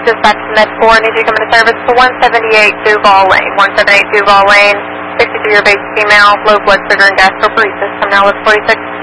dispatch to Med 4. Need you to come into service to 178 Duval Lane. 178 Duval Lane. 63-year-base female, low blood sugar and gastroparesis. Come now with 46.